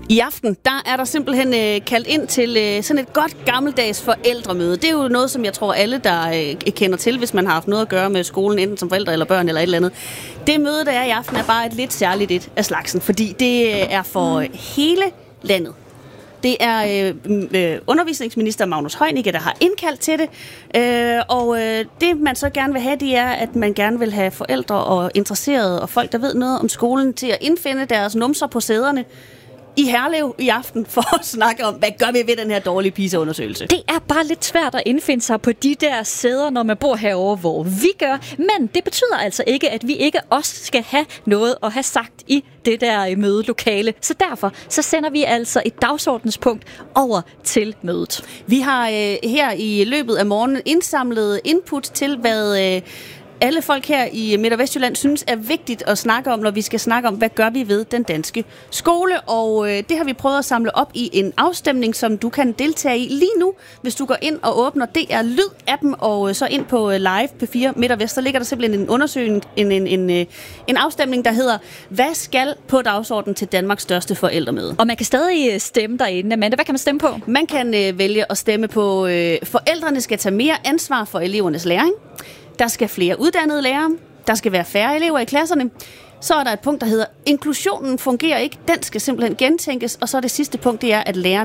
I aften, der er der simpelthen kaldt ind til sådan et godt gammeldags forældremøde. Det er jo noget, som jeg tror alle, der kender til, hvis man har haft noget at gøre med skolen, enten som forældre eller børn eller et eller andet. Det møde, der er i aften, er bare et lidt særligt et af slagsen, fordi det er for hele landet. Det er undervisningsminister Magnus Heunicke, der har indkaldt til det. Og det, man så gerne vil have, det er, at man gerne vil have forældre og interesserede og folk, der ved noget om skolen, til at indfinde deres numser på sæderne i Herlev i aften for at snakke om, hvad gør vi ved den her dårlige PISA-undersøgelse. Det er bare lidt svært at indfinde sig på de der sæder, når man bor herovre, hvor vi gør. Men det betyder altså ikke, at vi ikke også skal have noget at have sagt i det der mødelokale. Så derfor så sender vi altså et dagsordenspunkt over til mødet. Vi har her i løbet af morgenen indsamlet input til, hvad alle folk her i Midt- og Vestjylland synes er vigtigt at snakke om, når vi skal snakke om, hvad gør vi ved den danske skole. Og det har vi prøvet at samle op i en afstemning, som du kan deltage i lige nu, hvis du går ind og åbner DR Lyd-appen, og så ind på live P4 Midt- og Vest, så ligger der simpelthen en undersøgning, en afstemning, der hedder, hvad skal på dagsordenen til Danmarks største forældremøde? Og man kan stadig stemme derinde. Amanda, hvad kan man stemme på? Man kan vælge at stemme på, forældrene skal tage mere ansvar for elevernes læring. Der skal flere uddannede lærere. Der skal være færre elever i klasserne. Så er der et punkt, der hedder, inklusionen fungerer ikke. Den skal simpelthen gentænkes. Og så det sidste punkt, det er, at lærerne